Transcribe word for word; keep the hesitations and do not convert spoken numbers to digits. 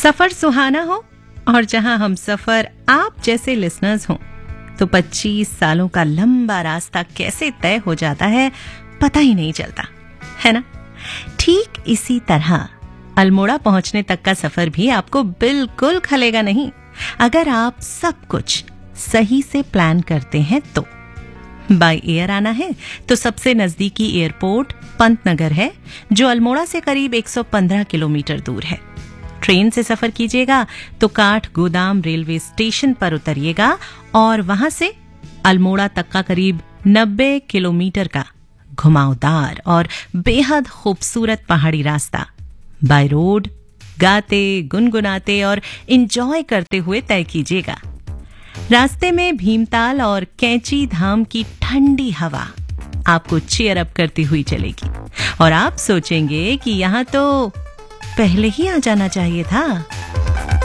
सफर सुहाना हो और जहां हम सफर आप जैसे लिसनर्स हों, तो पच्चीस सालों का लंबा रास्ता कैसे तय हो जाता है पता ही नहीं चलता, है ना। ठीक इसी तरह अल्मोड़ा पहुंचने तक का सफर भी आपको बिल्कुल खलेगा नहीं, अगर आप सब कुछ सही से प्लान करते हैं तो। बाय एयर आना है तो सबसे नजदीकी एयरपोर्ट पंतनगर है, जो अल्मोड़ा से करीब एक सौ पंद्रह किलोमीटर दूर है। ट्रेन से सफर कीजिएगा तो काठ गोदाम रेलवे स्टेशन पर उतरिएगा और वहां से अल्मोड़ा तक का करीब नब्बे किलोमीटर का घुमावदार और बेहद खूबसूरत पहाड़ी रास्ता बाय रोड गाते गुनगुनाते और इंजॉय करते हुए तय कीजिएगा। रास्ते में भीमताल और कैंची धाम की ठंडी हवा आपको चीयर अप करती हुई चलेगी और आप सोचेंगे कि यहां तो पहले ही आ जाना चाहिए था।